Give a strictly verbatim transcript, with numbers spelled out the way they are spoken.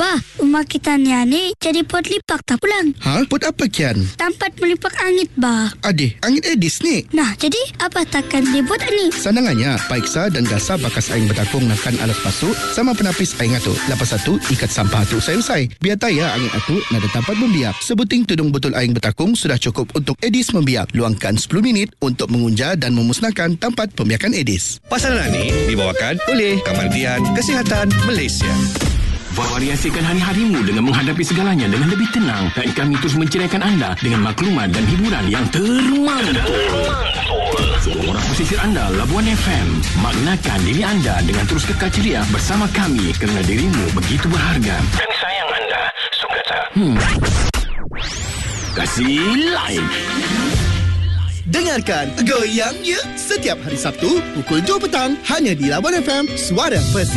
Bah, rumah kita ni ni jadi pot lipak tak pulang. Ha? Pot apa kian? Tempat melipak angit, bah. Adik, angit edis ni. Nah, jadi apa takkan dibuat ni? Sanangannya, paiksa dan gasa bakas aing bertakung nakan alas pasuk sama penapis aing atu. Lepas satu, ikat sampah atu usai-usai. Biar taya angin atu nada tempat membiak. Sebuting tudung botol aing bertakung sudah cukup untuk edis membiak. Luangkan sepuluh minit untuk mengunja dan memusnahkan tempat pembiakan edis. Pasaran ini dibawakan oleh Kementerian Kesihatan Malaysia. Variasikan hari-harimu dengan menghadapi segalanya dengan lebih tenang dan kami terus menceraikan anda dengan maklumat dan hiburan yang termantul. Suara pesisir anda Labuan F M. Maknakan diri anda dengan terus kekal ceria bersama kami kerana dirimu begitu berharga. Kami sayang anda. Sukata. Hmm. Kasih like. Dengarkan Goyang Ye setiap hari Sabtu pukul dua petang hanya di Labuan F M, Suara Pesisir.